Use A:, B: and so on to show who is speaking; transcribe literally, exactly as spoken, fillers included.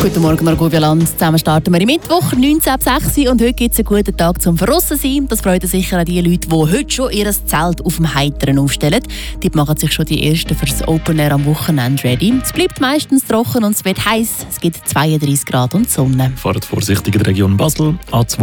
A: Guten Morgen, Argovia-Land. Zusammen starten wir im Mittwoch, neunzehn ab sechs Uhr. Und heute gibt es einen guten Tag zum Verrossen sein. Das freut sicher an die Leute, die heute schon ihr Zelt auf dem Heiteren aufstellen. Die machen sich schon die ersten für das Open Air am Wochenende ready. Es bleibt meistens trocken und es wird heiß. Es gibt zweiunddreißig Grad und Sonne.
B: Fahrt vorsichtig in der Region Basel. A zwei